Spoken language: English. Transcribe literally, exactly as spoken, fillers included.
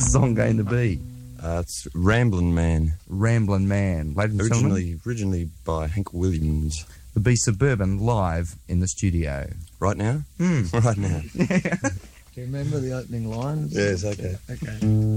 the song going to be? Uh, it's Ramblin' Man. Ramblin' Man. Ladies and gentlemen, Originally, originally by Hank Williams. the Be Suburban live in the studio. Right now? Mm. Right now. Do you remember the opening lines? Yes, okay. Okay.